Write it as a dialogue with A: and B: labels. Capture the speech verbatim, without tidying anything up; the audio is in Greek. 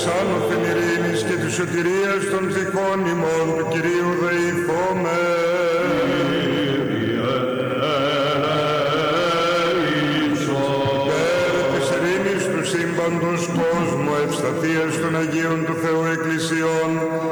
A: άνωθεν ειρήνης και της σωτηρίας των ψυχών ημών του Κυρίου δεηθώμε. Σύμπαντος κόσμο, ευσταθίας των Αγίων του Θεού Εκκλησιών,